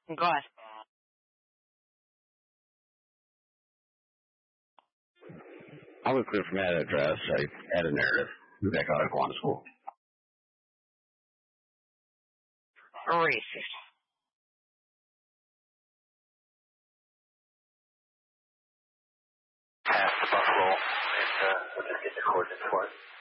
Go ahead. I was clear from that address. I had a narrative. Back out of Kiwanis School. Racist. Pass the buck roll, and we'll just get the coordinates for it.